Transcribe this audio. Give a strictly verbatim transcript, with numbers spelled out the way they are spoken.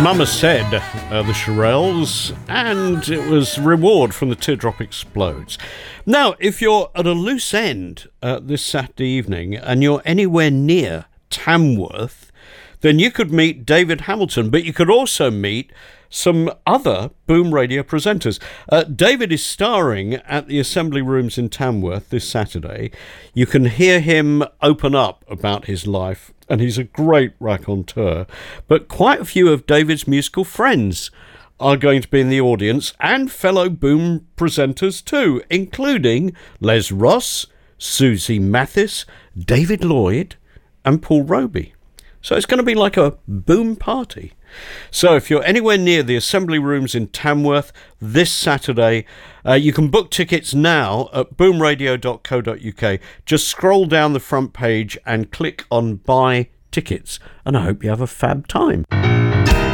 Mama Said, uh, the Shirelles, and it was Reward from the Teardrop Explodes. Now, if you're at a loose end uh, this Saturday evening and you're anywhere near Tamworth, then you could meet David Hamilton, but you could also meet some other Boom Radio presenters. Uh, David is starring at the Assembly Rooms in Tamworth this Saturday. You can hear him open up about his life, and he's a great raconteur. But quite a few of David's musical friends are going to be in the audience, and fellow Boom presenters too, including Les Ross, Susie Mathis, David Lloyd, and Paul Roby. So it's going to be like a Boom party. So if you're anywhere near the Assembly Rooms in Tamworth this Saturday, uh, you can book tickets now at boom radio dot co dot uk. Just scroll down the front page and click on Buy Tickets. And I hope you have a fab time.